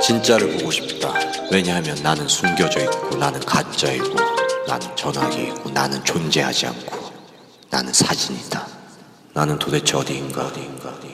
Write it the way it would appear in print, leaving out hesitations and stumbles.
진짜를 보고 싶다. 왜냐하면 나는 숨겨져 있고, 나는 가짜이고, 나는 전화기이고, 나는 존재하지 않고, 나는 사진이다. 나는 도대체 어디인가.